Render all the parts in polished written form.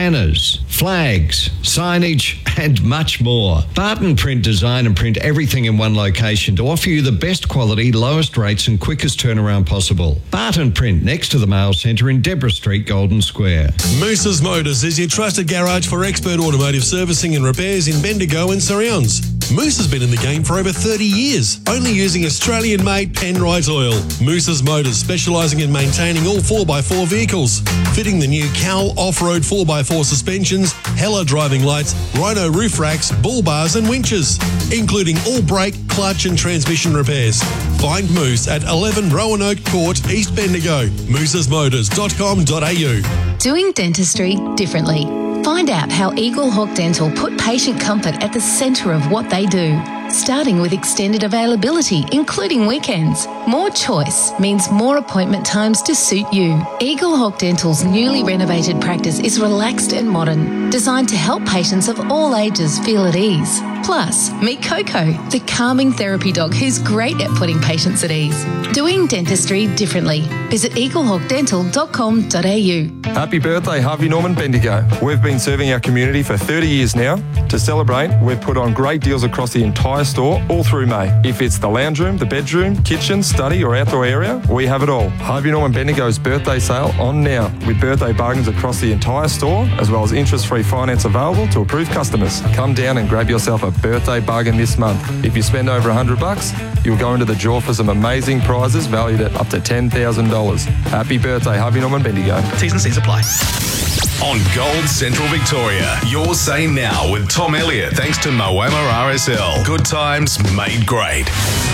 banners, flags, signage and much more. Barton Print design and print everything in one location to offer you the best quality, lowest rates and quickest turnaround possible. Barton Print next to the Mail Centre in Deborah Street, Golden Square. Moose's Motors is your trusted garage for expert automotive servicing and repairs in Bendigo and Surrounds. Moose has been in the game for over 30 years, only using Australian-made Penrite oil. Moose's Motors, specialising in maintaining all 4x4 vehicles, fitting the new Cal off-road 4x4 suspensions, Hella driving lights, Rhino roof racks, bull bars and winches, including all brake, clutch and transmission repairs. Find Moose at 11 Roanoke Court, East Bendigo. moosesmotors.com.au. Doing dentistry differently. Find out how Eagle Hawk Dental put patient comfort at the centre of what they do. Starting with extended availability, including weekends. More choice means more appointment times to suit you. Eagle Hawk Dental's newly renovated practice is relaxed and modern, designed to help patients of all ages feel at ease. Plus, meet Coco, the calming therapy dog who's great at putting patients at ease. Doing dentistry differently. Visit eaglehawkdental.com.au. Happy birthday, Harvey Norman Bendigo. We've been serving our community for 30 years now. To celebrate, we've put on great deals across the entire store all through May. If it's the lounge room, the bedroom, kitchen, study or outdoor area, we have it all. Harvey Norman Bendigo's birthday sale on now, with birthday bargains across the entire store, as well as interest-free finance available to approved customers. Come down and grab yourself a birthday bargain this month. If you spend over $100, you'll go into the draw for some amazing prizes valued at up to $10,000. Happy birthday, Harvey Norman Bendigo. T's and C's apply. On Gold Central Victoria, your say now with Tom Elliott, thanks to Moama RSL. Good times made great.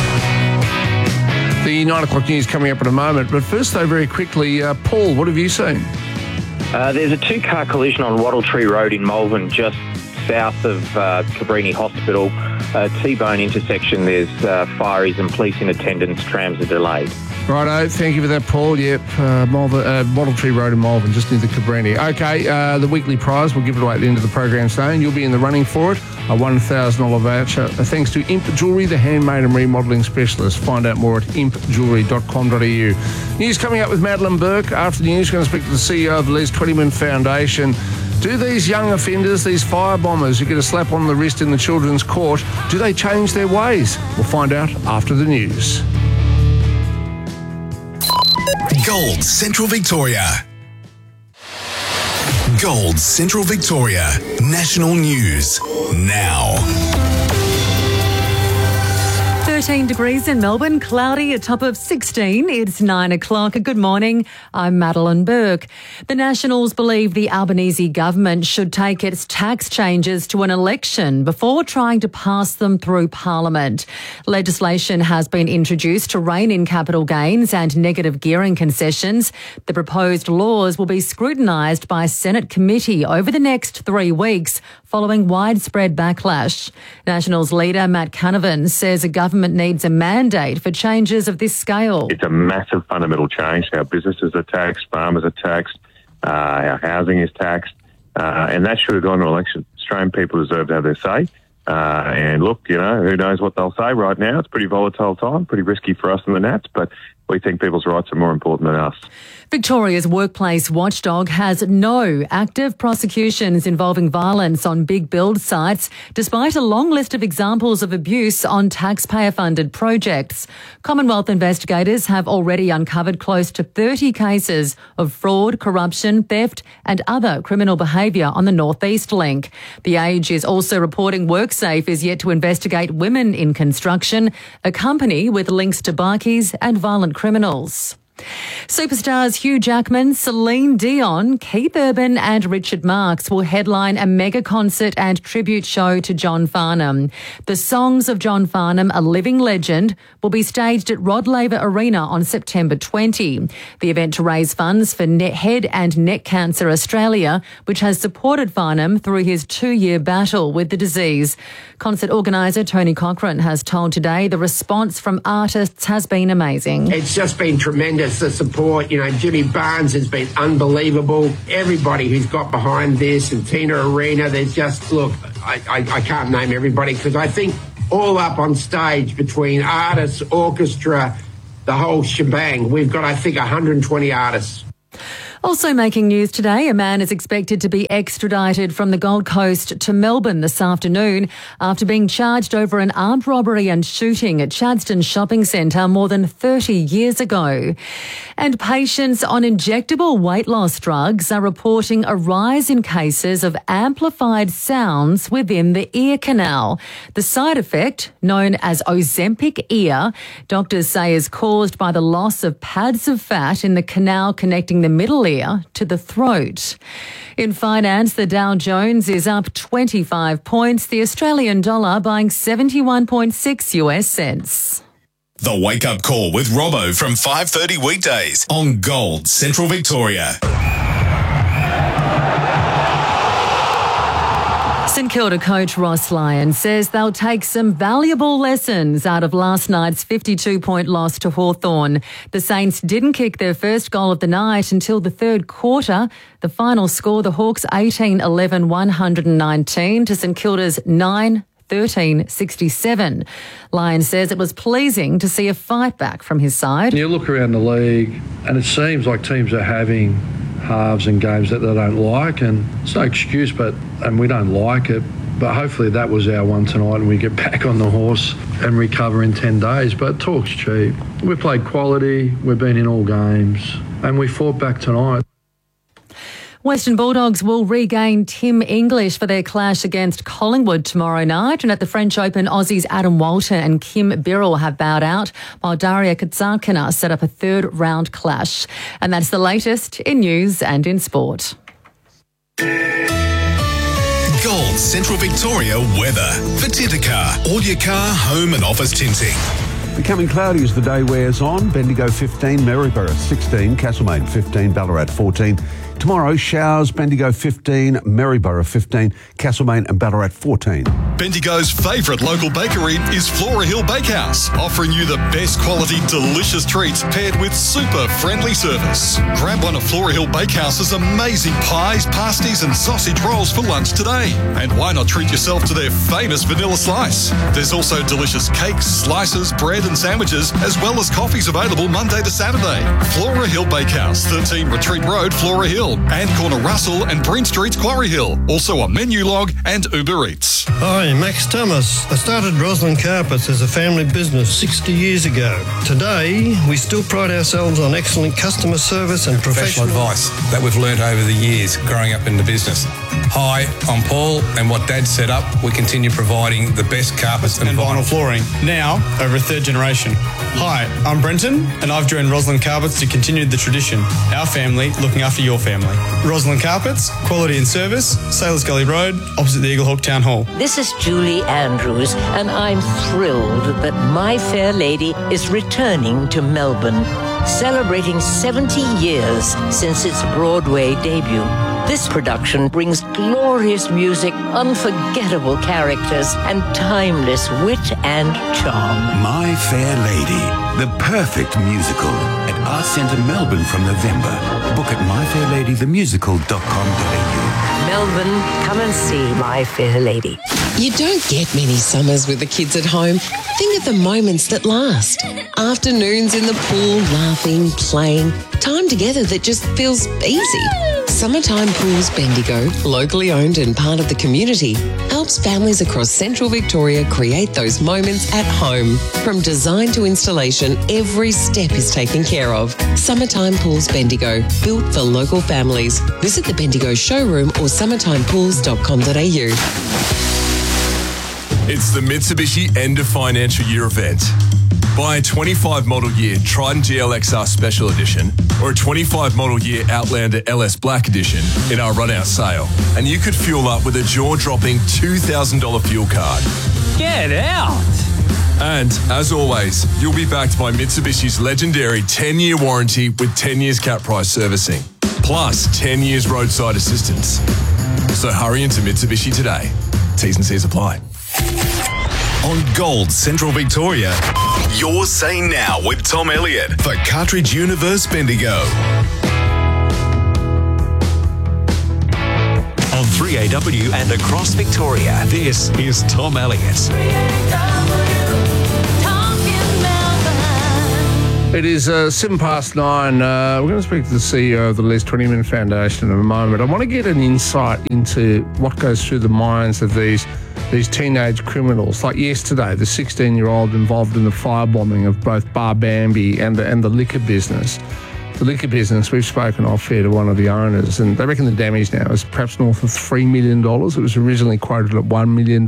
The 9 o'clock news coming up in a moment, but first though, very quickly, Paul, what have you seen? There's a two-car collision on Wattle Tree Road in Malvern, just south of Cabrini Hospital. T-bone intersection, there's fireys and police in attendance. Trams are delayed. Righto, thank you for that, Paul. Yep, Wattle Tree Road in Malvern, just near the Cabrini. Okay, the weekly prize, we'll give it away at the end of the program today, and you'll be in the running for it. A $1,000 voucher, thanks to Imp Jewellery, the handmade and remodelling specialist. Find out more at impjewellery.com.au. News coming up with Madeline Burke. After the news, we're going to speak to the CEO of the Les Twentyman Foundation. Do these young offenders, these firebombers who get a slap on the wrist in the children's court, do they change their ways? We'll find out after the news. Gold Central Victoria. Gold Central Victoria. National News now. 13 degrees in Melbourne, cloudy, a top of 16. It's 9 o'clock. Good morning. I'm Madeline Burke. The Nationals believe the Albanese government should take its tax changes to an election before trying to pass them through Parliament. Legislation has been introduced to rein in capital gains and negative gearing concessions. The proposed laws will be scrutinised by a Senate committee over the next 3 weeks following widespread backlash. Nationals leader Matt Canavan says a government needs a mandate for changes of this scale. It's a massive fundamental change. Our businesses are taxed, farmers are taxed, our housing is taxed, and that should have gone to election. Australian people deserve to have their say. And look, who knows what they'll say right now. It's a pretty volatile time, pretty risky for us in the Nats, but we think people's rights are more important than us. Victoria's workplace watchdog has no active prosecutions involving violence on big build sites, despite a long list of examples of abuse on taxpayer-funded projects. Commonwealth investigators have already uncovered close to 30 cases of fraud, corruption, theft and other criminal behaviour on the North East Link. The Age is also reporting WorkSafe is yet to investigate women in construction, a company with links to bikies and violent criminals. Superstars Hugh Jackman, Celine Dion, Keith Urban and Richard Marx will headline a mega concert and tribute show to John Farnham. The Songs of John Farnham, a living legend, will be staged at Rod Laver Arena on September 20. The event to raise funds for Head and Neck Cancer Australia, which has supported Farnham through his 2-year battle with the disease. Concert organiser Tony Cochrane has told Today the response from artists has been amazing. It's just been tremendous. The support, Jimmy Barnes has been unbelievable. Everybody who's got behind this, and Tina Arena, there's just, look, I can't name everybody because I think all up on stage between artists, orchestra, the whole shebang, we've got, I think, 120 artists. Also making news today, a man is expected to be extradited from the Gold Coast to Melbourne this afternoon after being charged over an armed robbery and shooting at Chadstone Shopping Centre more than 30 years ago. And patients on injectable weight loss drugs are reporting a rise in cases of amplified sounds within the ear canal. The side effect, known as Ozempic ear, doctors say is caused by the loss of pads of fat in the canal connecting the middle ear to the throat. In finance, the Dow Jones is up 25 points, the Australian dollar buying 71.6 US cents. The Wake Up Call with Robbo from 5:30 weekdays on Gold Central Victoria. St Kilda coach Ross Lyon says they'll take some valuable lessons out of last night's 52-point loss to Hawthorn. The Saints didn't kick their first goal of the night until the third quarter. The final score, the Hawks 18-11-119 to St Kilda's 9-13-67. Lyon says it was pleasing to see a fight back from his side. You look around the league and it seems like teams are having halves and games that they don't like, and it's no excuse, and we don't like it, but hopefully that was our one tonight and we get back on the horse and recover in 10 days. But talk's cheap. We played quality, we've been in all games, and we fought back tonight. Western Bulldogs will regain Tim English for their clash against Collingwood tomorrow night. And at the French Open, Aussies Adam Walter and Kim Birrell have bowed out, while Daria Katsarkina set up a third-round clash. And that's the latest in news and in sport. Gold Central Victoria weather. For Titacar, all your car, home and office tinting. Becoming cloudy as the day wears on. Bendigo 15, Maryborough 16, Castlemaine 15, Ballarat 14. Tomorrow, showers, Bendigo 15, Maryborough 15, Castlemaine and Ballarat 14. Bendigo's favourite local bakery is Flora Hill Bakehouse, offering you the best quality, delicious treats paired with super friendly service. Grab one of Flora Hill Bakehouse's amazing pies, pasties and sausage rolls for lunch today. And why not treat yourself to their famous vanilla slice? There's also delicious cakes, slices, bread and sandwiches, as well as coffees available Monday to Saturday. Flora Hill Bakehouse, 13 Retreat Road, Flora Hill, and corner Russell and Bryn Streets, Quarry Hill. Also a menu log and Uber Eats. Hi, Max Thomas. I started Roslyn Carpets as a family business 60 years ago. Today, we still pride ourselves on excellent customer service and professional advice that we've learnt over the years growing up in the business. Hi, I'm Paul, and what Dad set up, we continue providing the best carpets and vinyl flooring, now over a third generation. Hi, I'm Brenton, and I've joined Roslyn Carpets to continue the tradition. Our family looking after your family. Roslyn Carpets, quality and service, Sailors Gully Road, opposite the Eaglehawk Town Hall. This is Julie Andrews, and I'm thrilled that My Fair Lady is returning to Melbourne, celebrating 70 years since its Broadway debut. This production brings glorious music, unforgettable characters, and timeless wit and charm. My Fair Lady, the perfect musical at Arts Centre Melbourne from November. Book at myfairladythemusical.com.au. Melbourne, come and see My Fair Lady. You don't get many summers with the kids at home. Think of the moments that last. Afternoons in the pool, laughing, playing. Time together that just feels easy. Summertime Pools Bendigo, locally owned and part of the community, helps families across Central Victoria create those moments at home. From design to installation, every step is taken care of. Summertime Pools Bendigo, built for local families. Visit the Bendigo showroom or summertimepools.com.au. It's the Mitsubishi End of Financial Year event. Buy a 25 model year Triton GLXR Special Edition or a 25 model year Outlander LS Black Edition in our run-out sale, and you could fuel up with a jaw-dropping $2,000 fuel card. Get out! And, as always, you'll be backed by Mitsubishi's legendary 10-year warranty with 10 years cap price servicing, plus 10 years roadside assistance. So hurry into Mitsubishi today. T's and C's apply. On Gold Central Victoria, you're saying now with Tom Elliott for Cartridge Universe Bendigo. On 3AW and across Victoria, this is Tom Elliott. It is 9:07. We're going to speak to the CEO of the Les 20 Min Foundation in a moment. I want to get an insight into what goes through the minds of these teenage criminals. Like yesterday, the 16-year-old involved in the firebombing of both Bar Bambi and the liquor business. The liquor business, we've spoken off-air to one of the owners, and they reckon the damage now is perhaps north of $3 million. It was originally quoted at $1 million.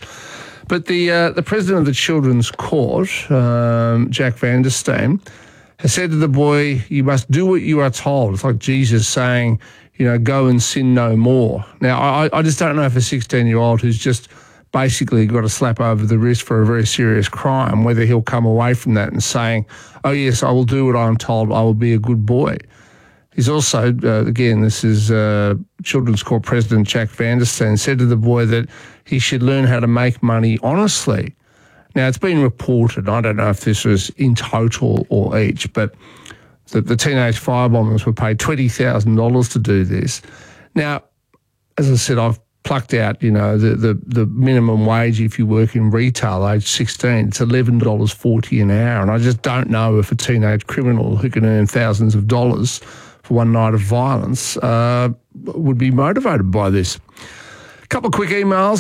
But the president of the Children's Court, Jack van der Steen, has said to the boy, you must do what you are told. It's like Jesus saying, go and sin no more. Now, I just don't know if a 16-year-old who's just basically got a slap over the wrist for a very serious crime, whether he'll come away from that and saying, oh, yes, I will do what I'm told, I will be a good boy. He's also, again, this is Children's Court President Jack van der Steen, said to the boy that he should learn how to make money honestly. Now, it's been reported, I don't know if this was in total or each, but the teenage firebombers were paid $20,000 to do this. Now, as I said, I've plucked out, the minimum wage if you work in retail, age 16, it's $11.40 an hour. And I just don't know if a teenage criminal who can earn thousands of dollars for one night of violence would be motivated by this. A couple of quick emails,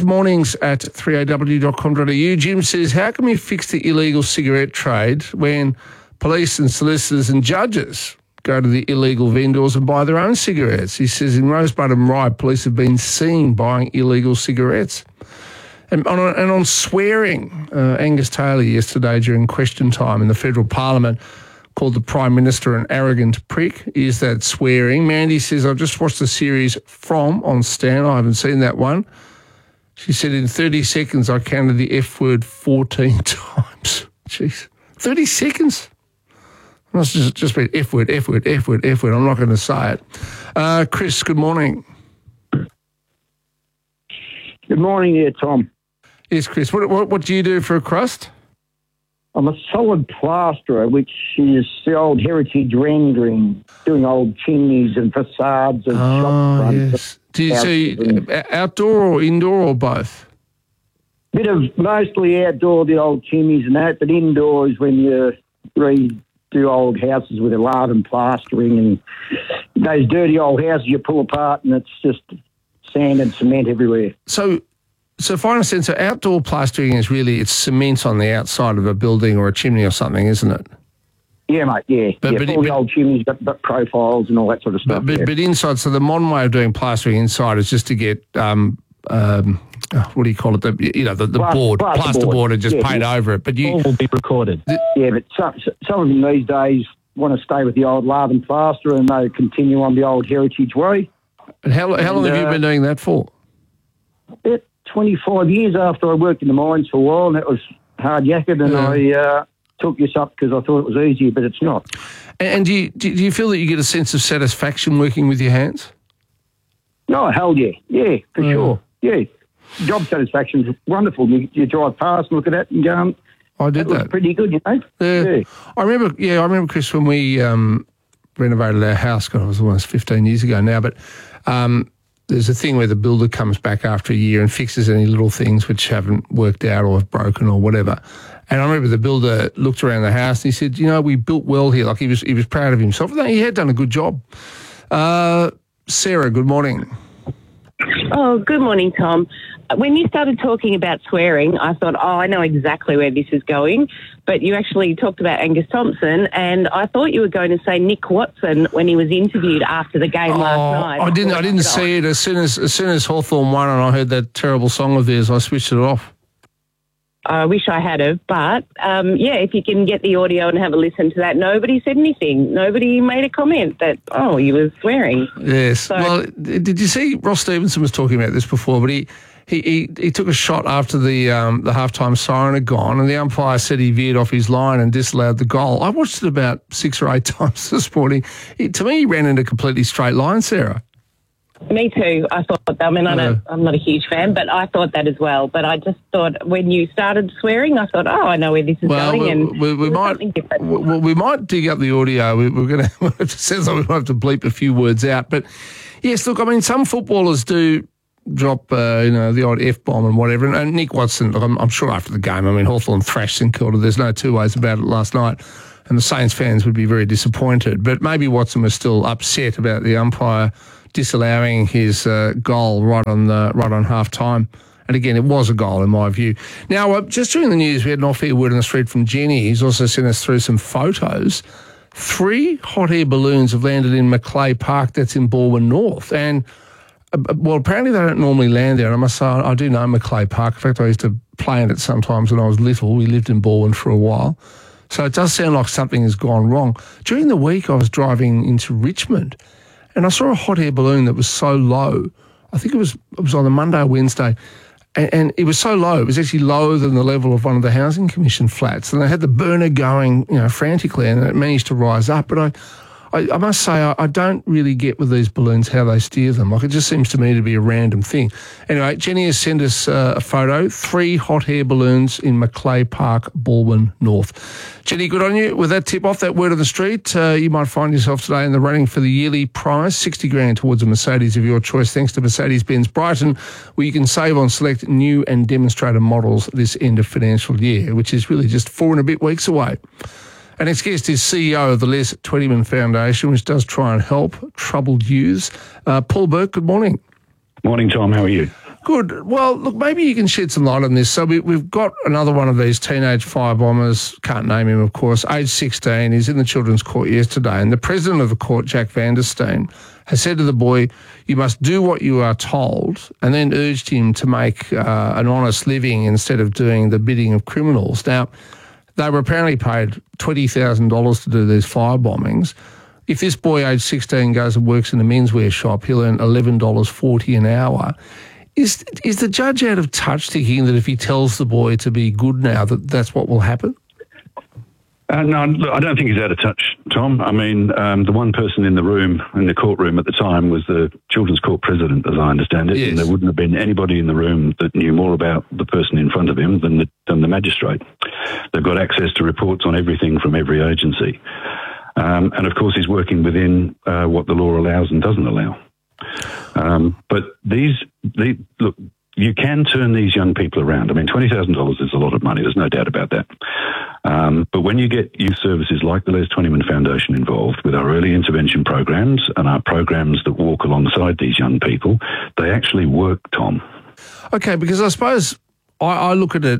mornings@3aw.com.au. Jim says, how can we fix the illegal cigarette trade when police and solicitors and judges go to the illegal vendors and buy their own cigarettes? He says, in Rosebud and Ryde, police have been seen buying illegal cigarettes. And on swearing, Angus Taylor yesterday during question time in the federal parliament called the Prime Minister an arrogant prick. Is that swearing? Mandy says, I've just watched the series From on Stan. I haven't seen that one. She said, in 30 seconds, I counted the F word 14 times. Jeez. 30 seconds? It must just be F word, F word, F word, F word. I'm not going to say it. Chris, good morning. Good morning, Tom. Yes, Chris. What do you do for a crust? I'm a solid plasterer, which is the old heritage rendering, doing old chimneys and facades and shop fronts. Yes. Do you see outdoor or indoor or both? Bit of mostly outdoor, the old chimneys and that, but indoor is when you redo old houses with a lard and plastering, and those dirty old houses you pull apart and it's just sand and cement everywhere. So if I understand, so outdoor plastering is really, it's cement on the outside of a building or a chimney or something, isn't it? Yeah, mate, yeah. But all the old chimneys, but profiles and all that sort of stuff. But inside, so the modern way of doing plastering inside is just to get, what do you call it? The plasterboard and just paint over it. But all will be recorded. Yeah, but some of them these days want to stay with the old lard and plaster and they continue on the old heritage way. And how long have you been doing that for? About 25 years after I worked in the mines for a while, and that was hard yakking, and I took this up because I thought it was easier, but it's not. And do you feel that you get a sense of satisfaction working with your hands? No, hell yeah. Yeah, for sure. Yeah. Job satisfaction is wonderful. You drive past and look at that and go, I did that. Was pretty good, Yeah. I remember, Chris, when we renovated our house, God, it was almost 15 years ago now, but there's a thing where the builder comes back after a year and fixes any little things which haven't worked out or have broken or whatever. And I remember the builder looked around the house and he said, we built well here. Like he was proud of himself. He had done a good job. Sarah, good morning. Oh, good morning, Tom. When you started talking about swearing, I thought, I know exactly where this is going. But you actually talked about Angus Thompson, and I thought you were going to say Nick Watson when he was interviewed after the game last night. I didn't see it. As soon as Hawthorn won and I heard that terrible song of theirs, I switched it off. I wish I had have, but if you can get the audio and have a listen to that, nobody said anything. Nobody made a comment that, he was swearing. Yes. So, well, did you see Ross Stevenson was talking about this before, but he took a shot after the halftime siren had gone, and the umpire said he veered off his line and disallowed the goal. I watched it about 6 or 8 times this morning. To me, he ran in a completely straight line, Sarah. Me too. I thought, I'm not a huge fan, but I thought that as well. But I just thought when you started swearing, I thought, I know where this is going. We might dig up the audio. We're going to, it sounds like we might have to bleep a few words out. But yes, look, some footballers do drop, the odd F-bomb and whatever. And Nick Watson, look, I'm sure after the game, Hawthorn thrashed St Kilda. There's no two ways about it last night. and the Saints fans would be very disappointed. But maybe Watson was still upset about the umpire disallowing his goal right on half time. And again, it was a goal in my view. Now, just during the news, we had an off-air word on the street from Jenny. He's also sent us through some photos. 3 hot air balloons have landed in Macleay Park, that's in Balwyn North. And, well, apparently they don't normally land there. And I must say, I do know Macleay Park. In fact, I used to play in it sometimes when I was little. We lived in Balwyn for a while. So it does sound like something has gone wrong. During the week, I was driving into Richmond and I saw a hot air balloon that was so low. I think it was on a Monday or Wednesday. And it was so low, it was actually lower than the level of one of the Housing Commission flats. And they had the burner going, frantically, and it managed to rise up. But I must say, I don't really get with these balloons how they steer them. Like, it just seems to me to be a random thing. Anyway, Jenny has sent us a photo, 3 hot air balloons in Macleay Park, Balwyn North. Jenny, good on you. With that tip off, that word of the street, you might find yourself today in the running for the yearly prize, $60,000 towards a Mercedes of your choice, thanks to Mercedes-Benz Brighton, where you can save on select new and demonstrator models this end of financial year, which is really just 4 and a bit weeks away. Our next guest is CEO of the Les Twentyman Foundation, which does try and help troubled youths. Paul Burke, good morning. Morning, Tom. How are you? Good. Well, look, maybe you can shed some light on this. So we've got another one of these teenage firebombers, can't name him, of course, age 16. He's in the Children's Court yesterday, and the president of the court, Jack Vandersteen, has said to the boy, you must do what you are told, and then urged him to make an honest living instead of doing the bidding of criminals. Now, they were apparently paid $20,000 to do these firebombings. If this boy, age 16, goes and works in a menswear shop, he'll earn $11.40 an hour. Is the judge out of touch, thinking that if he tells the boy to be good now, that's what will happen? No, look, I don't think he's out of touch, Tom. I mean, the one person in the courtroom at the time was the Children's Court president, as I understand it. Yes. And there wouldn't have been anybody in the room that knew more about the person in front of him than the magistrate. They've got access to reports on everything from every agency. And of course, he's working within what the law allows and doesn't allow. But look, you can turn these young people around. I mean, $20,000 is a lot of money. There's no doubt about that. But when you get youth services like the Les Twentyman Foundation involved with our early intervention programs and our programs that walk alongside these young people, they actually work, Tom. Okay, because I suppose I look at it,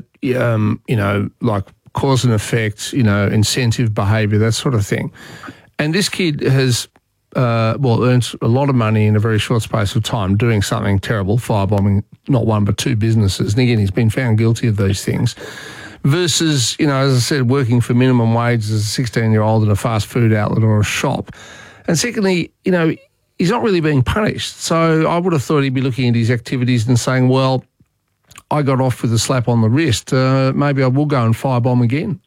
like cause and effect, incentive behaviour, that sort of thing. And this kid has earned a lot of money in a very short space of time doing something terrible, firebombing not one but 2 businesses. And again, he's been found guilty of these things. Versus, as I said, working for minimum wage as a 16-year-old in a fast food outlet or a shop. And secondly, he's not really being punished. So I would have thought he'd be looking at his activities and saying, well, I got off with a slap on the wrist. Maybe I will go and firebomb again.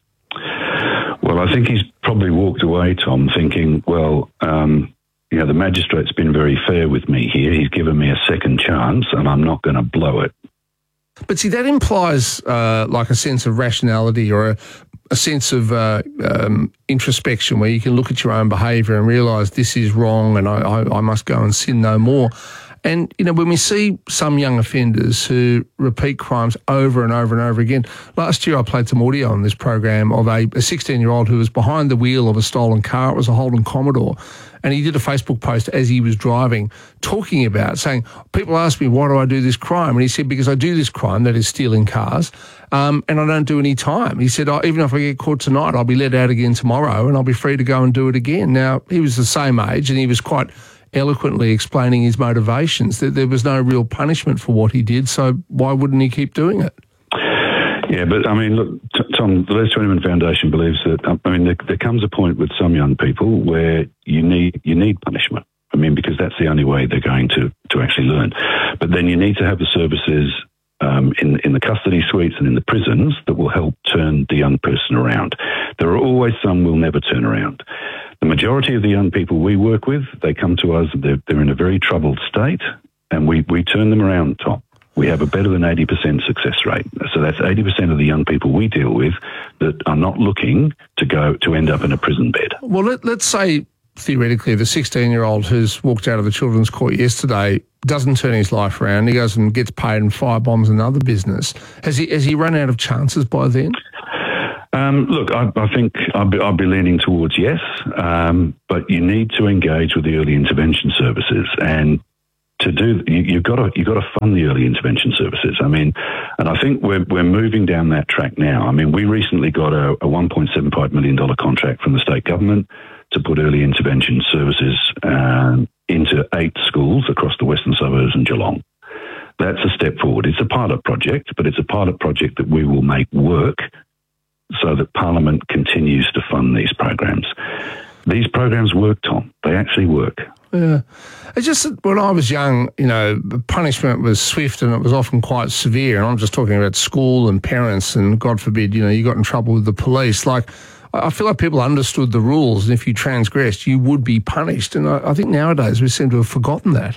Well, I think he's probably walked away, Tom, thinking, well, the magistrate's been very fair with me here. He's given me a second chance and I'm not going to blow it. But see, that implies like a sense of rationality or a sense of introspection where you can look at your own behaviour and realise this is wrong and I must go and sin no more. And, when we see some young offenders who repeat crimes over and over and over again, last year I played some audio on this program of a 16-year-old who was behind the wheel of a stolen car. It was a Holden Commodore. And he did a Facebook post as he was driving, talking about, saying, people ask me, why do I do this crime? And he said, because I do this crime, that is stealing cars, and I don't do any time. He said, even if I get caught tonight, I'll be let out again tomorrow and I'll be free to go and do it again. Now, he was the same age and he was quite eloquently explaining his motivations, that there was no real punishment for what he did, so why wouldn't he keep doing it? Yeah, but I mean, look, Tom, the Les Twentyman Foundation believes that, there comes a point with some young people where you need punishment. I mean, because that's the only way they're going to actually learn. But then you need to have the services in the custody suites and in the prisons that will help turn the young person around. There are always some will never turn around. The majority of the young people we work with, they come to us, they're in a very troubled state, and we turn them around, Tom. We have a better than 80% success rate. So that's 80% of the young people we deal with that are not looking to end up in a prison bed. Well, let's say, theoretically, the 16-year-old who's walked out of the Children's Court yesterday doesn't turn his life around. He goes and gets paid and firebombs another business. Has he run out of chances by then? Look, I think I'd be leaning towards yes, but you need to engage with the early intervention services, and to do you've got to fund the early intervention services. I mean, and I think we're moving down that track now. I mean, we recently got a $1.75 million contract from the state government to put early intervention services into 8 schools across the western suburbs and Geelong. That's a step forward. It's a pilot project, but it's a pilot project that we will make work so that Parliament continues to fund these programs. These programs work, Tom. They actually work. Yeah. It's just that when I was young, punishment was swift and it was often quite severe. And I'm just talking about school and parents and, God forbid, you got in trouble with the police. Like, I feel like people understood the rules, and if you transgressed, you would be punished. And I think nowadays we seem to have forgotten that.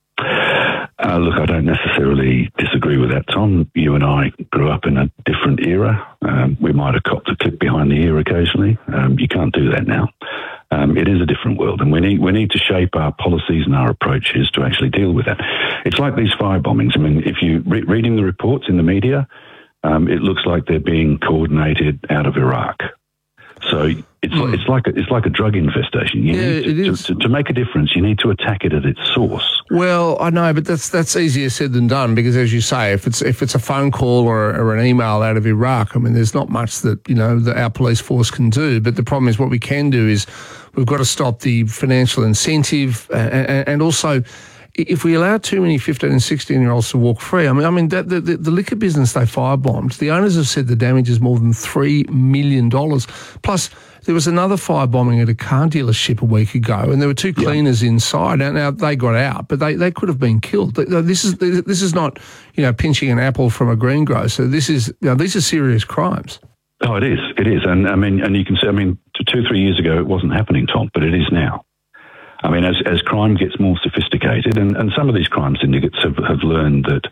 Look, I don't necessarily disagree with that, Tom. You and I grew up in a different era. We might have copped a clip behind the ear occasionally. You can't do that now. It is a different world, and we need to shape our policies and our approaches to actually deal with that. It's like these fire bombings. I mean, if you reading the reports in the media, it looks like they're being coordinated out of Iraq. So it's like a drug infestation. To make a difference, you need to attack it at its source. Well, I know, but that's easier said than done, because, as you say, if it's a phone call or an email out of Iraq, I mean, there's not much that our police force can do. But the problem is, what we can do is we've got to stop the financial incentive, and also, if we allow too many 15 and 16-year-olds to walk free, I mean the liquor business they firebombed, the owners have said the damage is more than $3 million. Plus, there was another firebombing at a car dealership a week ago, and there were 2 cleaners inside. Now they got out, but they could have been killed. This is not pinching an apple from a greengrocer. These are serious crimes. Oh, it is, and I mean, and you can say, 2-3 years ago it wasn't happening, Tom, but it is now. I mean, as crime gets more sophisticated, and some of these crime syndicates have learned that,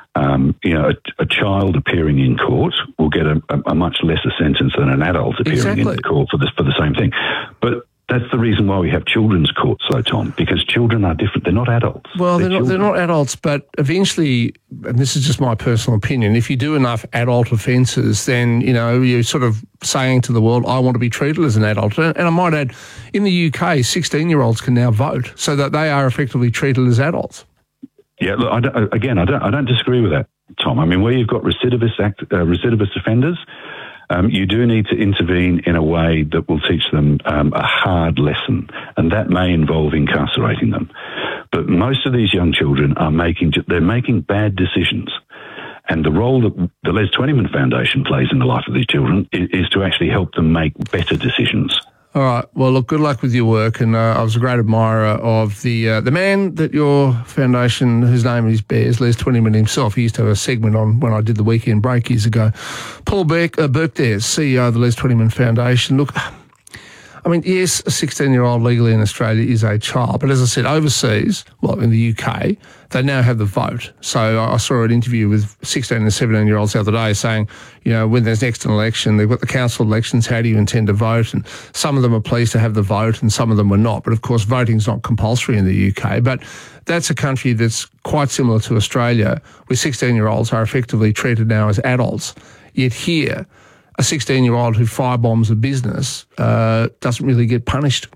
a child appearing in court will get a much lesser sentence than an adult appearing in court for the same thing. But that's the reason why we have children's courts, though, Tom, because children are different. They're not adults. Well, they're not adults, but eventually, and this is just my personal opinion, if you do enough adult offences, then, you're sort of saying to the world, I want to be treated as an adult. And I might add, in the UK, 16-year-olds can now vote, so that they are effectively treated as adults. Yeah, look, I don't disagree with that, Tom. I mean, where you've got recidivist offenders, you do need to intervene in a way that will teach them a hard lesson, and that may involve incarcerating them. But most of these young children they're making bad decisions, and the role that the Les Twentyman Foundation plays in the life of these children is to actually help them make better decisions. All right. Well, look, good luck with your work, and I was a great admirer of the man that your foundation, whose name is Bears, Les Twentyman himself. He used to have a segment on when I did the Weekend Break years ago. Paul Burke there, CEO of the Les Twentyman Foundation. Look, I mean, yes, a 16-year-old legally in Australia is a child, but as I said, overseas, well, in the UK, they now have the vote. So I saw an interview with 16 and 17-year-olds the other day saying, when there's next an election, they've got the council elections, how do you intend to vote? And some of them are pleased to have the vote and some of them were not. But of course, voting's not compulsory in the UK. But that's a country that's quite similar to Australia, where 16-year-olds are effectively treated now as adults. Yet here, a 16-year-old who firebombs a business doesn't really get punished.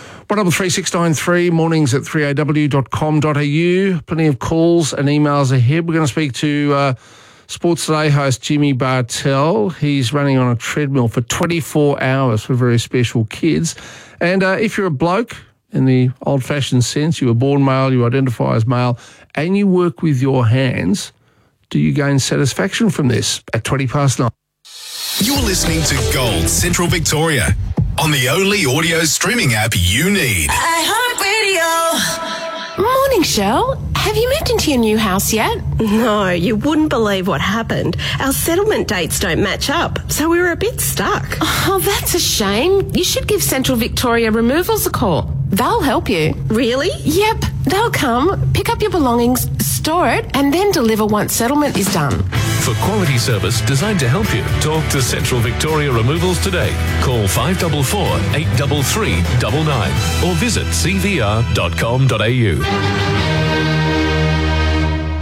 133693, mornings at 3aw.com.au. Plenty of calls and emails ahead. We're going to speak to Sports Today host Jimmy Bartell. He's running on a treadmill for 24 hours for very special kids. And if you're a bloke, in the old-fashioned sense, you were born male, you identify as male, and you work with your hands, do you gain satisfaction from this? At 9:20. You're listening to Gold Central Victoria on the only audio streaming app you need. iHeartRadio. Morning, Shell. Have you moved into your new house yet? No, you wouldn't believe what happened. Our settlement dates don't match up, so we were a bit stuck. Oh, that's a shame. You should give Central Victoria Removals a call. They'll help you. Really? Yep. They'll come, pick up your belongings, store it, and then deliver once settlement is done. For quality service designed to help you, talk to Central Victoria Removals today. Call 544 833 99 or visit cvr.com.au.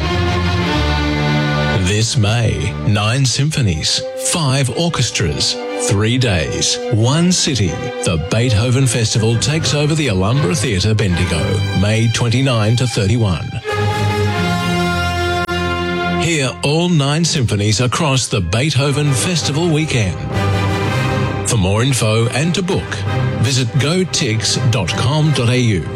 This May, 9 symphonies, 5 orchestras, 3 days, one city. The Beethoven Festival takes over the Alhambra Theatre, Bendigo, May 29 to 31. Hear all 9 symphonies across the Beethoven Festival weekend. For more info and to book, visit gotix.com.au.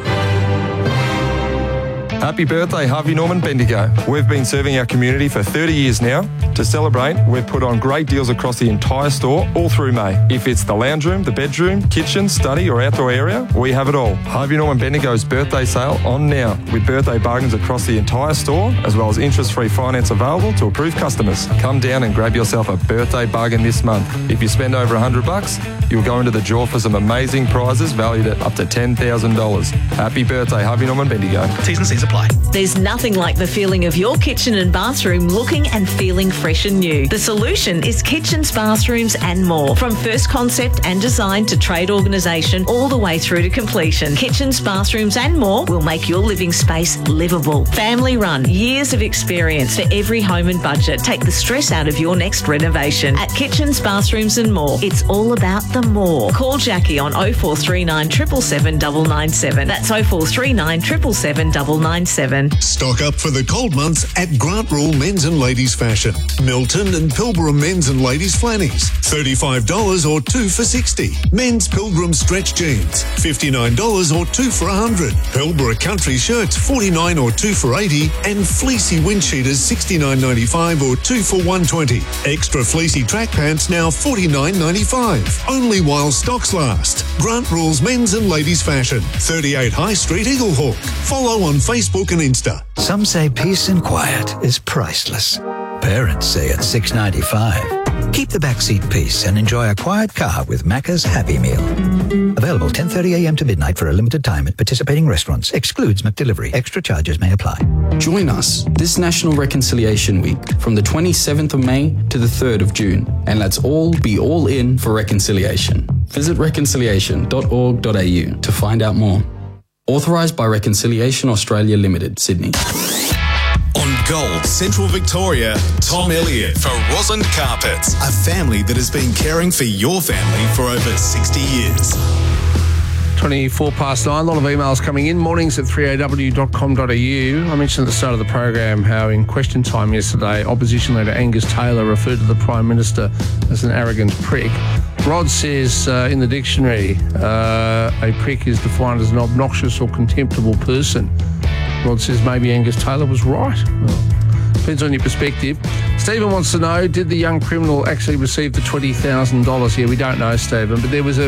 Happy birthday, Harvey Norman Bendigo. We've been serving our community for 30 years now. To celebrate, we've put on great deals across the entire store all through May. If it's the lounge room, the bedroom, kitchen, study or outdoor area, we have it all. Harvey Norman Bendigo's birthday sale on now with birthday bargains across the entire store as well as interest-free finance available to approved customers. Come down and grab yourself a birthday bargain this month. If you spend over $100, you'll go into the draw for some amazing prizes valued at up to $10,000. Happy birthday, Harvey Norman Bendigo. T's and C's apply. There's nothing like the feeling of your kitchen and bathroom looking and feeling fresh and new. The solution is Kitchens, Bathrooms and More. From first concept and design to trade organisation all the way through to completion. Kitchens, Bathrooms and More will make your living space livable. Family run, years of experience for every home and budget. Take the stress out of your next renovation. At Kitchens, Bathrooms and More, it's all about the more. Call Jackie on 0439 777 997. That's 0439 777 997. Stock up for the cold months at Grant Rule Men's and Ladies Fashion. Milton and Pilbara Men's and Ladies Flannies, $35 or 2 for $60. Men's Pilgrim Stretch Jeans, $59 or 2 for $100. Pilbara Country Shirts, $49 or 2 for $80. And Fleecy Wind Cheaters, $69.95 or 2 for $120. Extra Fleecy Track Pants now $49.95. Only while stocks last. Grant Rule's Men's and Ladies Fashion, 38 High Street, Eaglehawk. Follow on Facebook and Insta. Some say peace and quiet is priceless. Parents say it's $6.95. Keep the backseat peace and enjoy a quiet car with Macca's Happy Meal. Available 10:30 a.m. to midnight for a limited time at participating restaurants. Excludes McDelivery. Extra charges may apply. Join us this National Reconciliation Week from the 27th of May to the 3rd of June. And let's all be all in for reconciliation. Visit reconciliation.org.au to find out more. Authorised by Reconciliation Australia Limited, Sydney. On Gold Central Victoria, Tom Elliott for Roslyn Carpets, a family that has been caring for your family for over 60 years. 24 past 9, a lot of emails coming in. Mornings at 3aw.com.au. I mentioned at the start of the program how in question time yesterday, Opposition Leader Angus Taylor referred to the Prime Minister as an arrogant prick. Rod says in the dictionary, a prick is defined as an obnoxious or contemptible person. Rod says maybe Angus Taylor was right. Well, depends on your perspective. Stephen wants to know, did the young criminal actually receive the $20,000? Yeah, we don't know, Stephen, but it was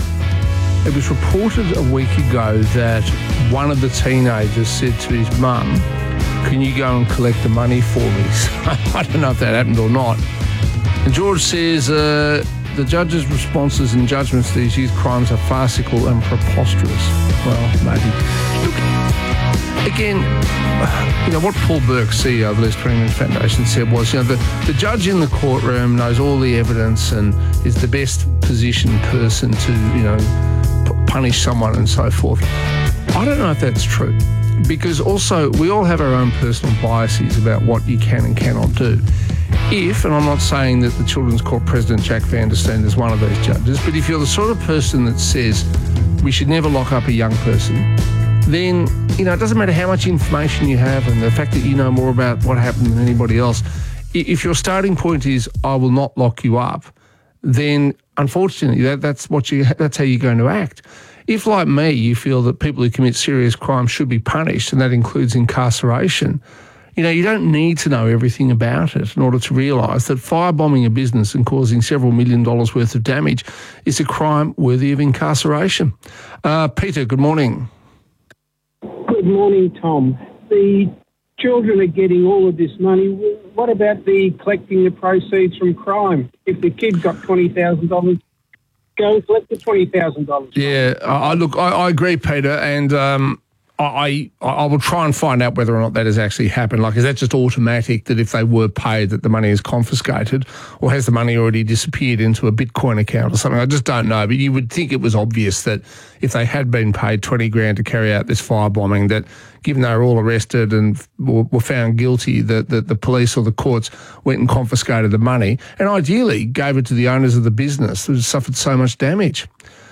reported a week ago that one of the teenagers said to his mum, can you go and collect the money for me? So, I don't know if that happened or not. And George says, the judge's responses and judgments to these youth crimes are farcical and preposterous. Well, maybe. Look, again, what Paul Burke, CEO of Les Freeman Foundation, said was, the judge in the courtroom knows all the evidence and is the best positioned person to, punish someone and so forth. I don't know if that's true, because also we all have our own personal biases about what you can and cannot do. If, and I'm not saying that the Children's Court President Jack Van der Steen is one of those judges, but if you're the sort of person that says we should never lock up a young person, then, it doesn't matter how much information you have and the fact that you know more about what happened than anybody else. If your starting point is, I will not lock you up, then unfortunately that's how you're going to act. If, like me, you feel that people who commit serious crimes should be punished, and that includes incarceration, you don't need to know everything about it in order to realise that firebombing a business and causing several $1 million worth of damage is a crime worthy of incarceration. Peter, good morning. Good morning, Tom. The children are getting all of this money. What about the collecting the proceeds from crime? If the kid got $20,000, go and collect the $20,000. Yeah, I agree, Peter, and I will try and find out whether or not that has actually happened. Like, is that just automatic that if they were paid that the money is confiscated, or has the money already disappeared into a Bitcoin account or something? I just don't know. But you would think it was obvious that if they had been paid $20,000 to carry out this firebombing, that given they were all arrested and were found guilty, that the police or the courts went and confiscated the money and ideally gave it to the owners of the business that had suffered so much damage.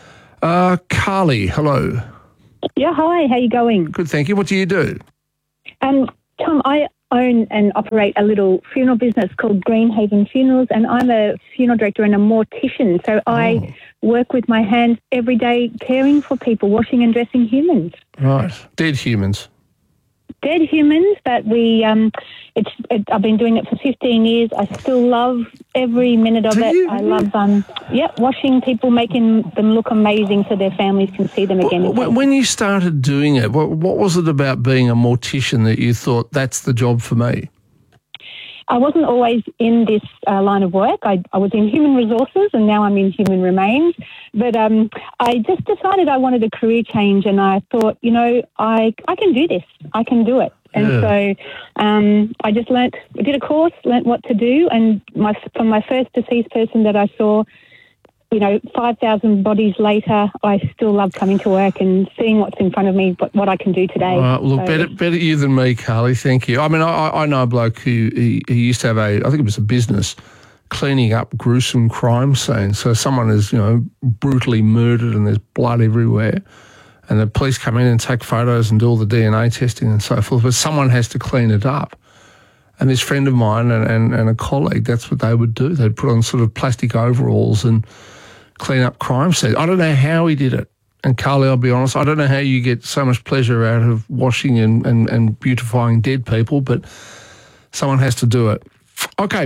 Carly, hello. Yeah, hi. How you going? Good, thank you. What do you do? Tom, I own and operate a little funeral business called Greenhaven Funerals, and I'm a funeral director and a mortician. So I work with my hands every day caring for people, washing and dressing humans. Right. Dead humans. Dead humans that we, I've been doing it for 15 years. I still love every minute of it. I love, washing people, making them look amazing so their families can see them again. When you started doing it, what was it about being a mortician that you thought, that's the job for me? I wasn't always in this line of work. I was in human resources and now I'm in human remains. But I just decided I wanted a career change, and I thought, I can do this. I can do it. And so I just did a course, learnt what to do. And from my first deceased person that I saw, 5,000 bodies later, I still love coming to work and seeing what's in front of me, what I can do today. Well, better you than me, Carly. Thank you. I mean, I know a bloke who he used to have I think it was a business, cleaning up gruesome crime scenes. So someone is, brutally murdered and there's blood everywhere. And the police come in and take photos and do all the DNA testing and so forth. But someone has to clean it up. And this friend of mine and a colleague, that's what they would do. They'd put on sort of plastic overalls and clean up crime scenes. I don't know how he did it. And Carly, I'll be honest, I don't know how you get so much pleasure out of washing and beautifying dead people, but someone has to do it. Okay,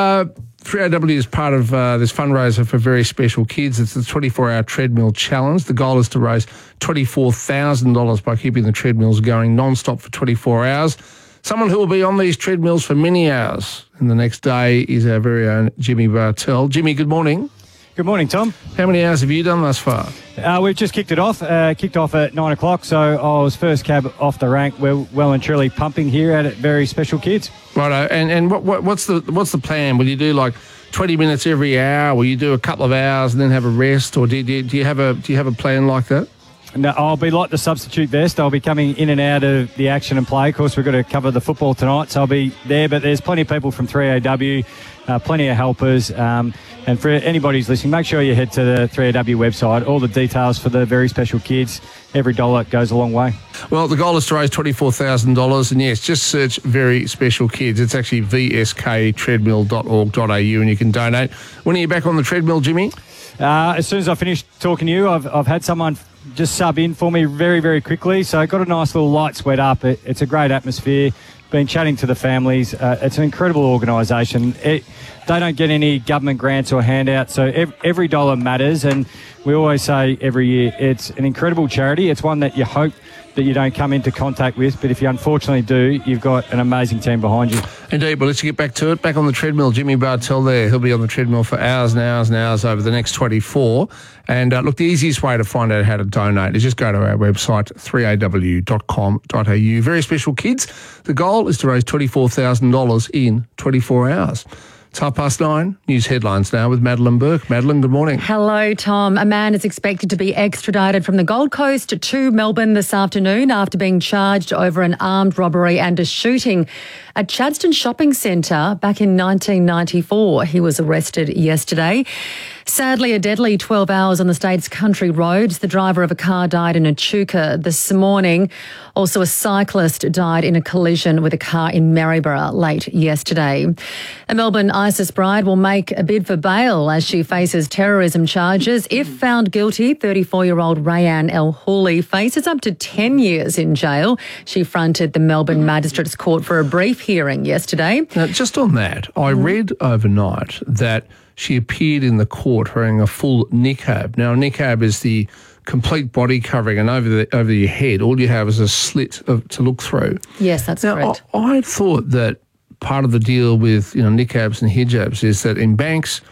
3AW is part of this fundraiser for very special kids. It's the 24-hour treadmill challenge. The goal is to raise $24,000 by keeping the treadmills going non-stop for 24 hours. Someone who will be on these treadmills for many hours in the next day is our very own Jimmy Bartell. Jimmy, good morning. Good morning, Tom. How many hours have you done thus far? We've just kicked it off. Kicked off at 9 o'clock, so I was first cab off the rank. We're well and truly pumping here at Very Special Kids. Righto. And what's the plan? Will you do like 20 minutes every hour? Will you do a couple of hours and then have a rest, or do you have a plan like that? No, I'll be like the substitute vest. I'll be coming in and out of the action and play. Of course, we've got to cover the football tonight, so I'll be there. But there's plenty of people from 3AW, plenty of helpers. And for anybody who's listening, make sure you head to the 3AW website. All the details for the Very Special Kids. Every dollar goes a long way. Well, the goal is to raise $24,000. And yes, just search Very Special Kids. It's actually vsktreadmill.org.au and you can donate. When are you back on the treadmill, Jimmy? As soon as I finish talking to you, I've had someone just sub in for me very, very quickly. So I got a nice little light sweat up. It's a great atmosphere. Been chatting to the families. It's an incredible organisation. They don't get any government grants or handouts, so every dollar matters. And we always say every year, it's an incredible charity. It's one that you hope that you don't come into contact with, but if you unfortunately do, you've got an amazing team behind you. Indeed. Well, let's get back to it. Back on the treadmill, Jimmy Bartell there. He'll be on the treadmill for hours and hours and hours over the next 24. And look, the easiest way to find out how to donate is just go to our website, 3aw.com.au. Very Special Kids. The goal is to raise $24,000 in 24 hours. It's 9:30. News headlines now with Madeline Burke. Madeline, good morning. Hello, Tom. A man is expected to be extradited from the Gold Coast to Melbourne this afternoon after being charged over an armed robbery and a shooting at Chadstone Shopping Centre back in 1994. He was arrested yesterday. Sadly, a deadly 12 hours on the state's country roads. The driver of a car died in Echuca this morning. Also, a cyclist died in a collision with a car in Maryborough late yesterday. A Melbourne ISIS bride will make a bid for bail as she faces terrorism charges. If found guilty, 34-year-old Rayan El Houli faces up to 10 years in jail. She fronted the Melbourne Magistrates Court for a brief hearing yesterday. Now, just on that, I read overnight that she appeared in the court wearing a full niqab. Now, a niqab is the complete body covering, and over your head, all you have is a slit to look through. Yes, that's correct. I thought that part of the deal with niqabs and hijabs is that in banks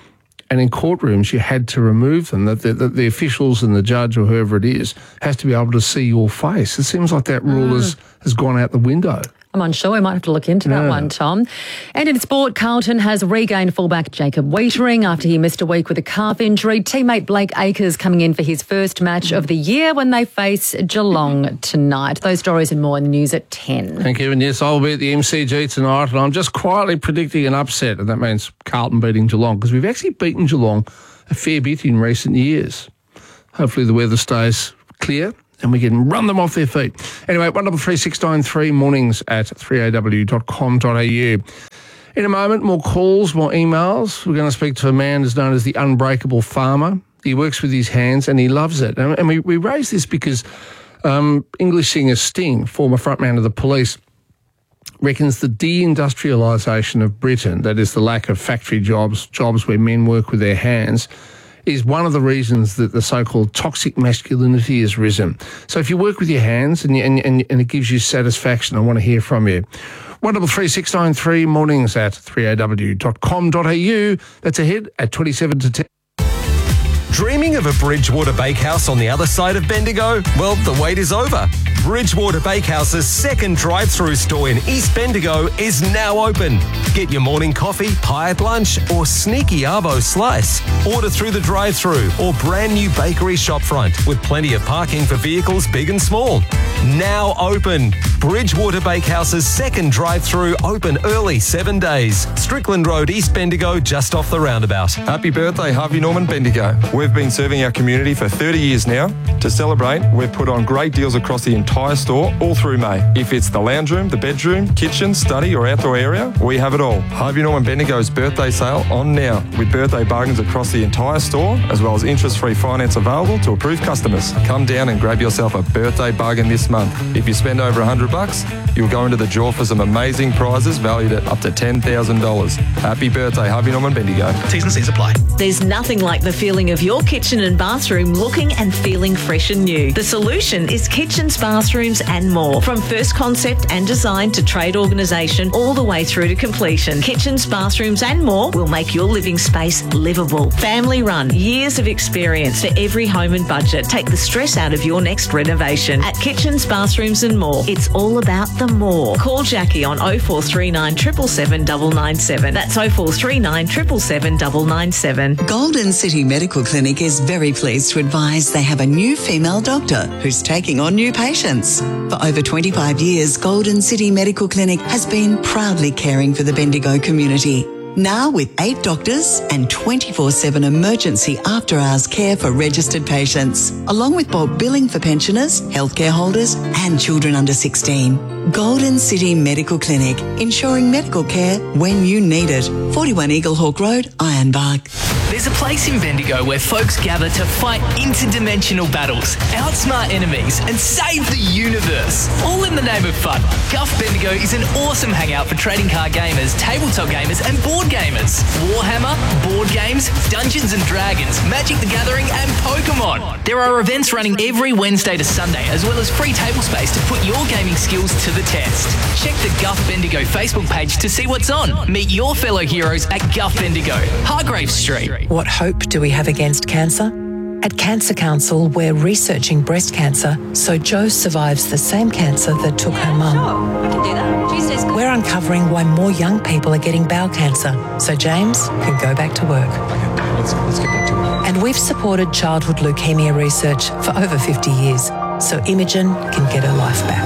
And in courtrooms, you had to remove them. That the officials and the judge or whoever it is has to be able to see your face. It seems like that rule has gone out the window. I'm unsure. We might have to look into that one, Tom. And in sport, Carlton has regained fullback Jacob Weitering after he missed a week with a calf injury. Teammate Blake Acres coming in for his first match of the year when they face Geelong tonight. Those stories and more in the news at 10. Thank you. And yes, I'll be at the MCG tonight, and I'm just quietly predicting an upset, and that means Carlton beating Geelong, because we've actually beaten Geelong a fair bit in recent years. Hopefully the weather stays clear and we can run them off their feet. Anyway, 133693 mornings at 3aw.com.au. In a moment, more calls, more emails. We're going to speak to a man who's known as the Unbreakable Farmer. He works with his hands and he loves it. And we raise this because English singer Sting, former frontman of the Police, reckons the deindustrialisation of Britain, that is the lack of factory jobs where men work with their hands, is one of the reasons that the so-called toxic masculinity has risen. So if you work with your hands and it gives you satisfaction, I want to hear from you. 133693 mornings at 3aw.com.au. That's ahead at 27 to 10. Dreaming of a Bridgewater Bakehouse on the other side of Bendigo? Well, the wait is over. Bridgewater Bakehouse's second drive-through store in East Bendigo is now open. Get your morning coffee, pie at lunch, or sneaky arvo slice. Order through the drive-through or brand new bakery shopfront with plenty of parking for vehicles big and small. Now open. Bridgewater Bakehouse's second drive-through open early 7 days. Strickland Road, East Bendigo, just off the roundabout. Happy birthday, Harvey Norman Bendigo. We've been serving our community for 30 years now. To celebrate, we've put on great deals across the entire store all through May. If it's the lounge room, the bedroom, kitchen, study or outdoor area, we have it all. Harvey Norman Bendigo's birthday sale on now with birthday bargains across the entire store as well as interest-free finance available to approved customers. Come down and grab yourself a birthday bargain this month. If you spend over $100, you'll go into the draw for some amazing prizes valued at up to $10,000. Happy birthday, Harvey Norman Bendigo. T's and C's apply. There's nothing like the feeling of your kitchen and bathroom looking and feeling fresh and new. The solution is kitchens, bathrooms and more. From first concept and design to trade organisation all the way through to completion. Kitchens, bathrooms and more will make your living space livable. Family run, years of experience for every home and budget. Take the stress out of your next renovation. At Kitchens, Bathrooms and More, it's all about the more. Call Jackie on 0439 777 997. That's 0439 777 997. Golden City Medical Clinic is very pleased to advise they have a new female doctor who's taking on new patients. For over 25 years, Golden City Medical Clinic has been proudly caring for the Bendigo community. Now with 8 doctors and 24/7 emergency after-hours care for registered patients, along with bulk billing for pensioners, healthcare holders and children under 16. Golden City Medical Clinic, ensuring medical care when you need it. 41 Eaglehawk Road, Ironbark. There's a place in Bendigo where folks gather to fight interdimensional battles, outsmart enemies and save the universe. All in the name of fun. Guff Bendigo is an awesome hangout for trading card gamers, tabletop gamers and board gamers. Warhammer, board games, Dungeons and Dragons, Magic the Gathering and Pokemon. There are events running every Wednesday to Sunday as well as free table space to put your gaming skills to the test. Check the Guff Bendigo Facebook page to see what's on. Meet your fellow heroes at Guff Bendigo, Hargrave Street. What hope do we have against cancer? At Cancer Council, we're researching breast cancer so Jo survives the same cancer that took her mum. Sure, I can do that. Tuesday's good. We're uncovering why more young people are getting bowel cancer so James can go back to work. Let's get back to work. And we've supported childhood leukemia research for over 50 years so Imogen can get her life back.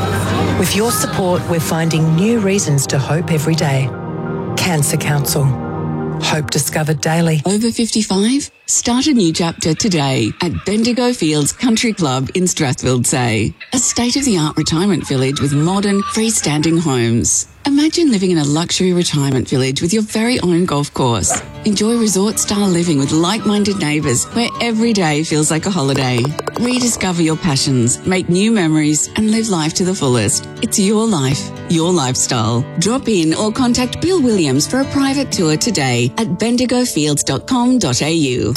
With your support, we're finding new reasons to hope every day. Cancer Council. Hope discovered daily. Over 55? Start a new chapter today at Bendigo Fields Country Club in Strathfield Say. A state-of-the-art retirement village with modern, freestanding homes. Imagine living in a luxury retirement village with your very own golf course. Enjoy resort-style living with like-minded neighbours where every day feels like a holiday. Rediscover your passions, make new memories and live life to the fullest. It's your life, your lifestyle. Drop in or contact Bill Williams for a private tour today at bendigofields.com.au.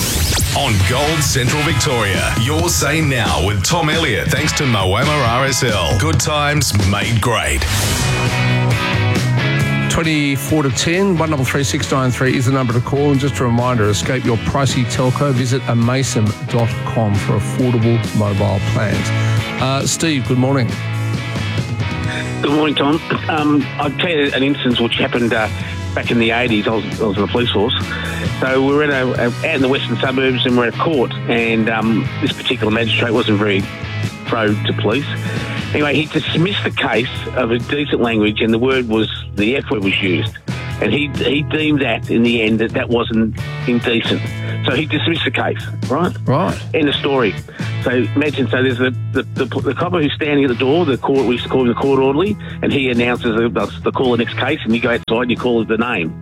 On Gold Central Victoria, your say now with Tom Elliott, thanks to Moama RSL. Good times made great. 24 to 10, 133693 is the number to call. And just a reminder, escape your pricey telco. Visit amason.com for affordable mobile plans. Steve, good morning. Good morning, Tom. I'll tell you an instance which happened back in the 80s. I was in a police force. So we were out in the western suburbs and we're at a court, and this particular magistrate wasn't very pro to police. Anyway, he dismissed the case of a decent language, and the F word was used. And he deemed that, in the end, that wasn't indecent. So he dismissed the case, right? Right. End of story. So imagine, there's the copper who's standing at the door, the court, we used to call him the court orderly, and he announces the call of the next case, and you go outside and you call the name.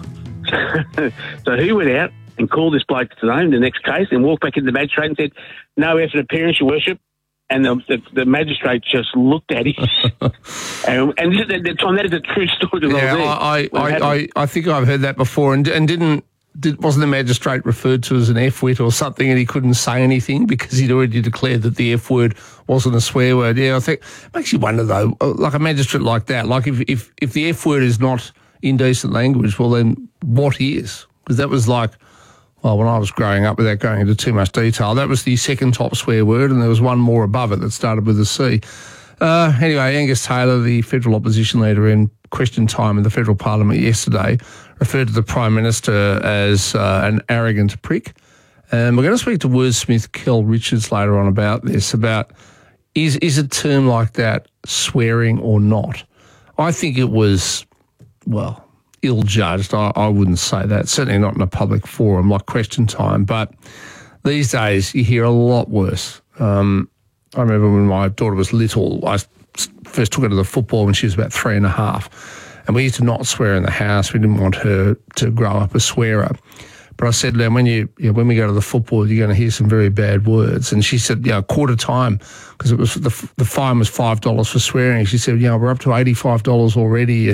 So he went out and called this bloke to name, the next case, and walked back into the magistrate and said, "No effort appearance, your worship." And the magistrate just looked at him. and Tom, that is a true story. I think I've heard that before. And wasn't the magistrate referred to as an F word or something, and he couldn't say anything because he'd already declared that the F word wasn't a swear word? Yeah, I think it makes you wonder though, like a magistrate like that, like if the F word is not indecent language, well then what is? Because that was like, well, when I was growing up, without going into too much detail, that was the second top swear word, and there was one more above it that started with a C. Anyway, Angus Taylor, the federal opposition leader, in question time in the federal parliament yesterday, referred to the Prime Minister as an arrogant prick. And we're going to speak to wordsmith Kel Richards later on about this, about is a term like that swearing or not? I think it was, well, ill-judged. I wouldn't say that, certainly not in a public forum like question time. But these days you hear a lot worse. I remember when my daughter was little, I first took her to the football when she was about 3.5, and we used to not swear in the house. We didn't want her to grow up a swearer. But I said, when we go to the football, you're going to hear some very bad words. And she said, quarter time, because it was the fine was $5 for swearing. She said, we're up to $85 already.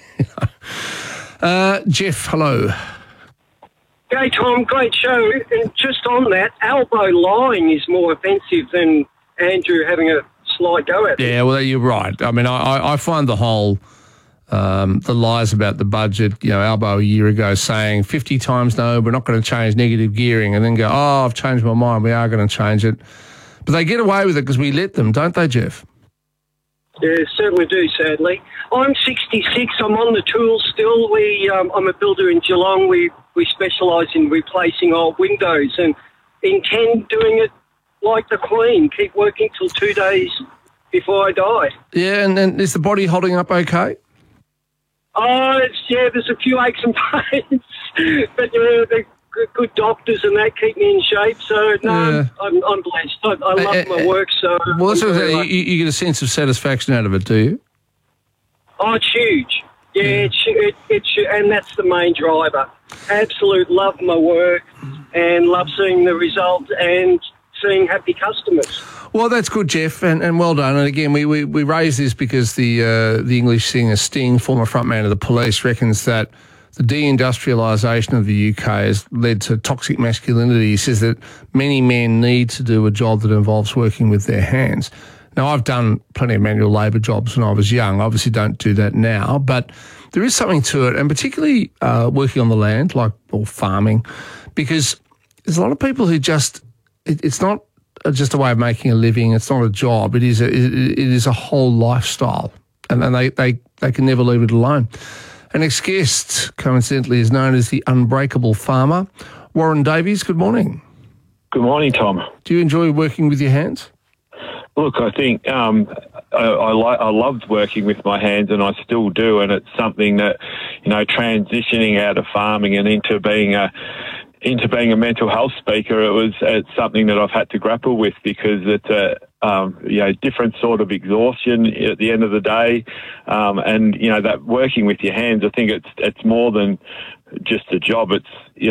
Jeff, hello. Hey, Tom, great show. And just on that, elbow lying is more offensive than Andrew having a slight go at it. Yeah, well, you're right. I mean, I find the whole, the lies about the budget, Albo a year ago saying 50 times no, we're not going to change negative gearing, and then go, I've changed my mind, we are going to change it. But they get away with it because we let them, don't they, Jeff? Yeah, certainly do, sadly. I'm 66. I'm on the tools still. I'm a builder in Geelong. We specialise in replacing old windows and intend doing it like the Queen. Keep working till 2 days before I die. Yeah, and is the body holding up okay? Oh, there's a few aches and pains. But, the good doctors and that keep me in shape. So, no, I'm blessed. I love my work. So, well, that's what you get a sense of satisfaction out of it, do you? Oh, it's huge. Yeah, it's and that's the main driver. Absolute love my work and love seeing the result and seeing happy customers. Well, that's good, Jeff, and well done. And again, we raise this because the English singer Sting, former frontman of the Police, reckons that the deindustrialisation of the UK has led to toxic masculinity. He says that many men need to do a job that involves working with their hands. Now, I've done plenty of manual labour jobs when I was young. I obviously don't do that now, but there is something to it, and particularly working on the land, or farming, because there's a lot of people who it's not just a way of making a living. It's not a job. It is a whole lifestyle, and they can never leave it alone. Our next guest, coincidentally, is known as the Unbreakable Farmer. Warren Davies, good morning. Good morning, Tom. Do you enjoy working with your hands? Look, I think I loved working with my hands, and I still do, and it's something that, transitioning out of farming and into being a mental health speaker, it's something that I've had to grapple with, because it's a different sort of exhaustion at the end of the day, and that working with your hands, I think it's more than just a job. It's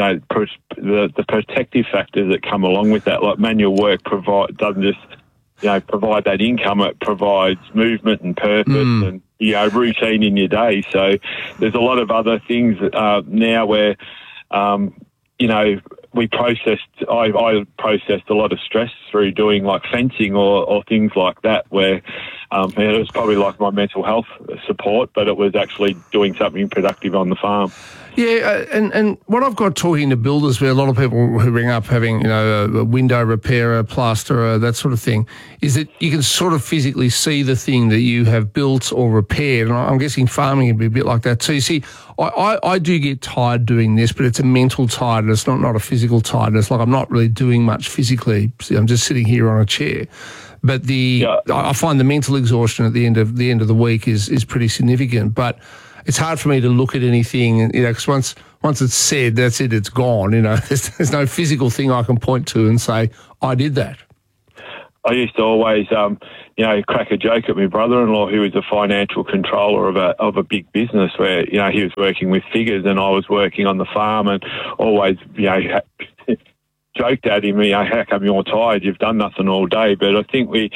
the protective factors that come along with that. Like manual work doesn't just provide that income; it provides movement and purpose and routine in your day. So there's a lot of other things now where I processed a lot of stress through doing like fencing or things like that, where it was probably like my mental health support, but it was actually doing something productive on the farm. Yeah, and what I've got talking to builders, where a lot of people who ring up having, a window repairer, plasterer, that sort of thing, is that you can sort of physically see the thing that you have built or repaired. And I'm guessing farming would be a bit like that too. See, I do get tired doing this, but it's a mental tiredness, not a physical tiredness. Like I'm not really doing much physically. I'm just sitting here on a chair. But I find the mental exhaustion at the end of the week is pretty significant. But it's hard for me to look at anything, because once it's said, that's it, it's gone. There's no physical thing I can point to and say, I did that. I used to always, crack a joke at my brother-in-law, who was a financial controller of a big business, where, he was working with figures and I was working on the farm, and always, joked at him, how come you're tired? You've done nothing all day. But I think we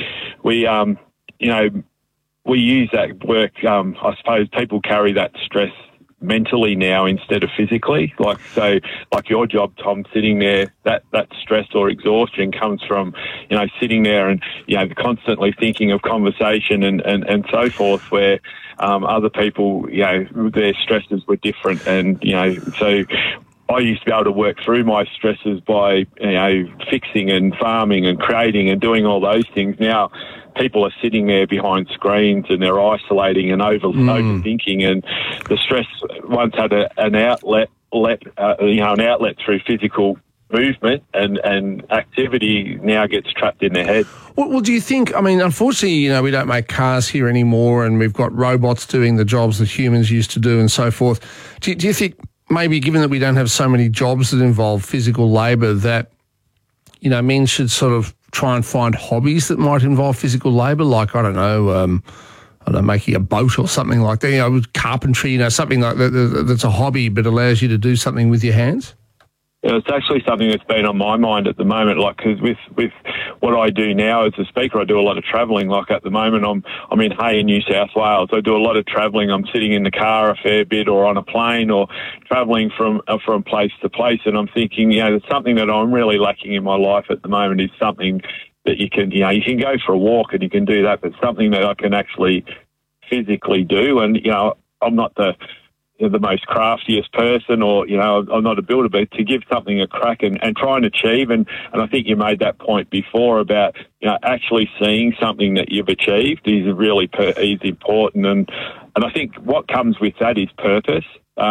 use that work. I suppose people carry that stress mentally now instead of physically. Like your job, Tom, sitting there, that stress or exhaustion comes from, sitting there and, constantly thinking of conversation and so forth, where other people, their stresses were different. And, so I used to be able to work through my stresses by, fixing and farming and creating and doing all those things. Now, people are sitting there behind screens and they're isolating and overthinking, and the stress once had an outlet through physical movement and activity, now gets trapped in their head. Well, do you think, unfortunately, we don't make cars here anymore, and we've got robots doing the jobs that humans used to do and so forth. Do you think maybe, given that we don't have so many jobs that involve physical labour, that, men should sort of try and find hobbies that might involve physical labour, like, making a boat or something like that, carpentry, something like that that's a hobby but allows you to do something with your hands? Yeah, it's actually something that's been on my mind at the moment, because with what I do now as a speaker, I do a lot of travelling. Like at the moment, I'm in Hay in New South Wales. I do a lot of travelling. I'm sitting in the car a fair bit, or on a plane, or travelling from place to place. And I'm thinking, there's something that I'm really lacking in my life at the moment, is something that you can go for a walk and you can do that, but something that I can actually physically do. And, I'm not the most craftiest person, or, I'm not a builder, but to give something a crack and try and achieve. And I think you made that point before about, actually seeing something that you've achieved is really is important. And I think what comes with that is purpose.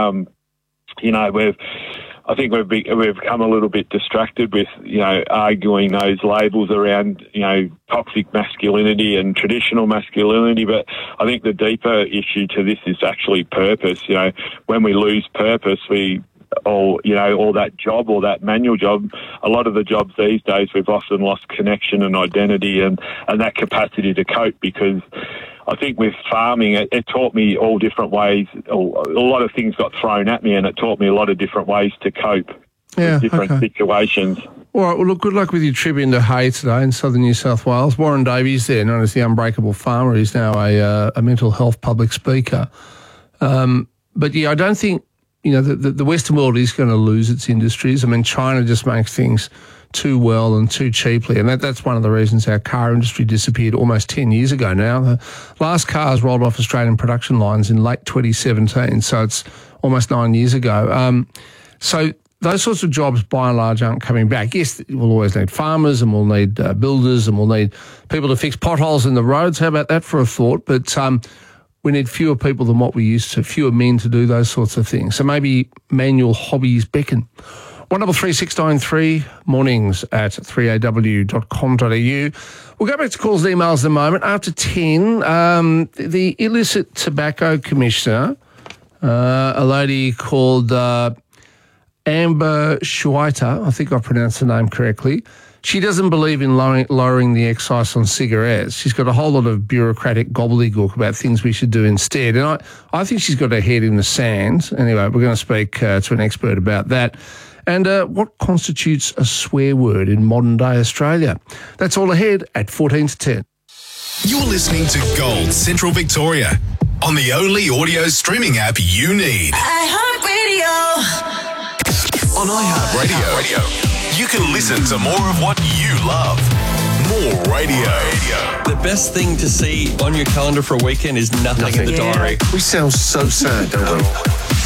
I think we've become a little bit distracted with, arguing those labels around, toxic masculinity and traditional masculinity. But I think the deeper issue to this is actually purpose. When we lose purpose, all that job or that manual job, a lot of the jobs these days, we've often lost connection and identity and that capacity to cope, because I think with farming, it taught me all different ways. A lot of things got thrown at me, and it taught me a lot of different ways to cope with different situations. All right, well, look, good luck with your trip into Hay today in southern New South Wales. Warren Davies there, known as the Unbreakable Farmer. He's now a mental health public speaker. But, I don't think, the Western world is going to lose its industries. China just makes things too well and too cheaply, and that's one of the reasons our car industry disappeared almost 10 years ago now. The last cars rolled off Australian production lines in late 2017, so it's almost 9 years ago. So those sorts of jobs, by and large, aren't coming back. Yes, we'll always need farmers, and we'll need builders, and we'll need people to fix potholes in the roads. How about that for a thought? But we need fewer people than what we used to, fewer men to do those sorts of things. So maybe manual hobbies beckon. 133693 mornings at 3aw.com.au. We'll go back to calls and emails in a moment. After 10, the Illicit Tobacco Commissioner, a lady called Amber Schweiter, I think I pronounced the name correctly, she doesn't believe in lowering the excise on cigarettes. She's got a whole lot of bureaucratic gobbledygook about things we should do instead. And I think she's got her head in the sand. Anyway, we're going to speak to an expert about that. And what constitutes a swear word in modern-day Australia? That's all ahead at 14 to 10. You're listening to Gold Central Victoria on the only audio streaming app you need. iHeartRadio. On iHeartRadio, you can listen to more of what you love. More radio. The best thing to see on your calendar for a weekend is nothing in the diary. We sound so sad, don't we?